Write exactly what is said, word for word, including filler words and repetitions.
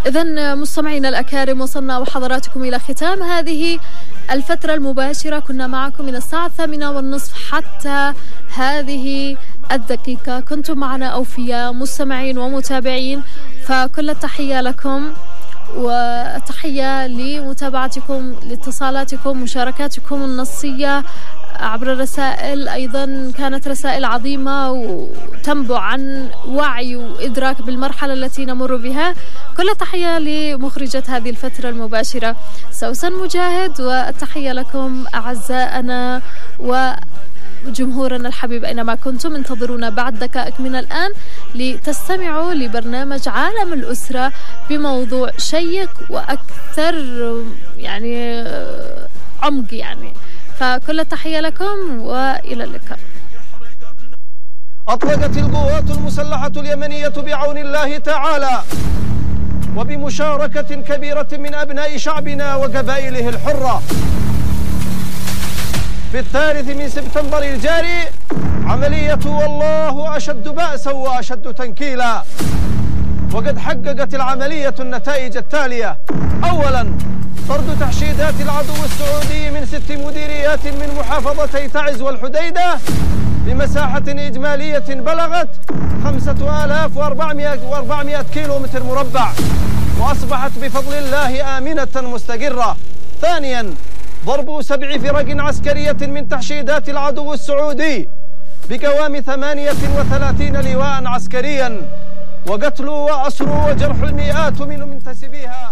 إذن مستمعينا الأكارم، وصلنا وحضراتكم إلى ختام هذه الفترة المباشرة. كنا معكم من الساعة الثامنة والنصف حتى هذه الدقيقة، كنتم معنا أوفياء مستمعين ومتابعين، فكل التحية لكم والتحية لمتابعتكم، لاتصالاتكم، مشاركاتكم النصية عبر الرسائل. أيضا كانت رسائل عظيمة وتنبع عن وعي وإدراك بالمرحلة التي نمر بها. كل التحية لمخرجة هذه الفترة المباشرة سوسن مجاهد، والتحية لكم أعزائنا وجمهورنا الحبيب أينما كنتم. انتظرونا بعد دقائق من الآن لتستمعوا لبرنامج عالم الأسرة بموضوع شيق وأكثر يعني عمق يعني. فكل التحية لكم وإلى اللقاء. أطلقت القوات المسلحة اليمنية بعون الله تعالى وبمشاركة كبيرة من أبناء شعبنا وقبائله الحرة في الثالث من سبتمبر الجاري عملية والله أشد بأسا وأشد تنكيلا. وقد حققت العملية النتائج التالية: أولا، طرد تحشيدات العدو السعودي من ست مديريات من محافظتي تعز والحديدة بمساحة إجمالية بلغت خمسة آلاف وأربعمائة كيلو متر مربع، وأصبحت بفضل الله آمنة مستقرة. ثانيا، ضرب سبع فرق عسكرية من تحشيدات العدو السعودي بقوام ثمانية وثلاثين لواء عسكريا، وقتل وأسر وجرح المئات من منتسبيها.